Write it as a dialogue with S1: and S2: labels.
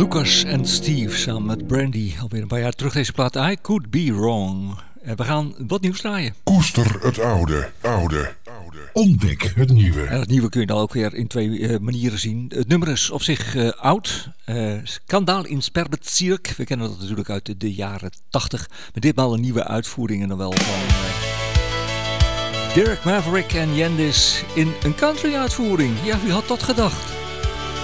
S1: Lucas en Steve samen met Brandy. Alweer een paar jaar terug deze plaat I Could Be Wrong. En we gaan wat nieuws draaien.
S2: Koester het oude. Ontdek het nieuwe.
S1: En het nieuwe kun je dan ook weer in twee manieren zien. Het nummer is op zich oud. Skandaal in Sperrbezirk. We kennen dat natuurlijk uit de jaren 80. Maar ditmaal een nieuwe uitvoering en dan wel van Derek Maverick en Yandis in een country uitvoering. Ja, wie had dat gedacht?